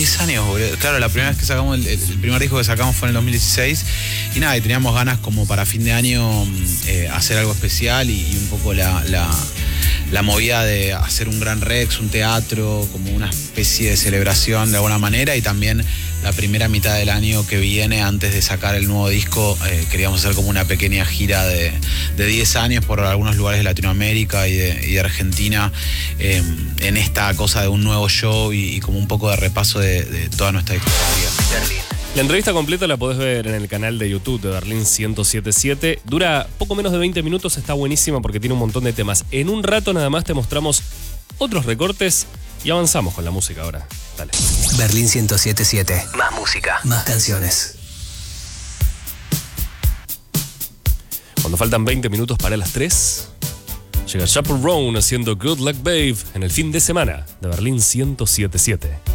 10 años, boludo. Claro, la primera vez que sacamos, el primer disco que sacamos fue en el 2016. Y nada, y teníamos ganas como para fin de año hacer algo especial y un poco la movida de hacer un gran Rex, un teatro, como una especie de celebración de alguna manera. Y también la primera mitad del año que viene, antes de sacar el nuevo disco, queríamos hacer como una pequeña gira de 10 años por algunos lugares de Latinoamérica y de Argentina, en esta cosa de un nuevo show y como un poco de repaso de toda nuestra discografía. La entrevista completa la podés ver en el canal de YouTube de Berlín 1077. Dura poco menos de 20 minutos, está buenísima porque tiene un montón de temas. En un rato nada más te mostramos otros recortes y avanzamos con la música ahora. Dale. Berlín 1077. Más música, más canciones. Cuando faltan 20 minutos para las 3, llega Chaperone haciendo Good Luck Babe en el fin de semana de Berlín 1077.